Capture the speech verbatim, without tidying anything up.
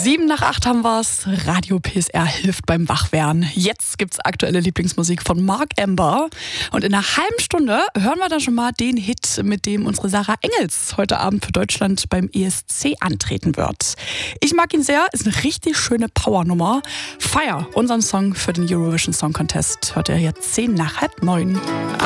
Sieben nach acht haben wir's. Radio P S R hilft beim Wachwerden. Jetzt gibt's aktuelle Lieblingsmusik von Mark Amber. Und in einer halben Stunde hören wir dann schon mal den Hit, mit dem unsere Sarah Engels heute Abend für Deutschland beim E S C antreten wird. Ich mag ihn sehr, ist eine richtig schöne Powernummer. Fire, unseren Song für den Eurovision Song Contest, hört ihr jetzt zehn nach halb neun.